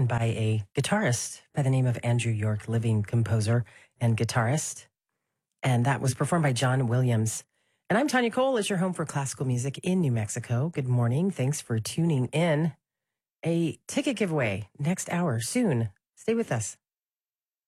written by a guitarist by the name of Andrew York, living composer and guitarist. And that was performed by John Williams. And I'm Tanya Cole, is your home for classical music in New Mexico. Good morning. Thanks for tuning in. A ticket giveaway next hour soon. Stay with us.